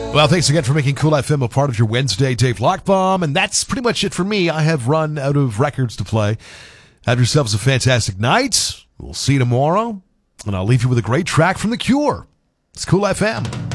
Well, thanks again for making Cool FM a part of your Wednesday, Dave Lockbaum. And that's pretty much it for me. I have run out of records to play. Have yourselves a fantastic night. We'll see you tomorrow. And I'll leave you with a great track from The Cure. It's Cool FM.